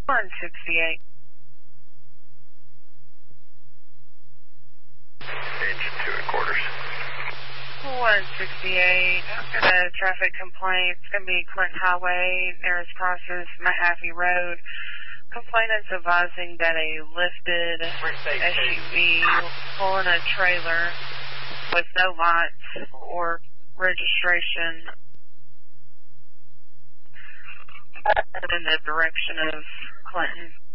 168. Engine 2 1/4. 168. I've got a traffic complaint. It's going to be Clinton Highway, nearest crosses, Mahaffey Road. Complainants advising that a lifted SUV pulling a trailer with no lights or registration in the direction of Clinton.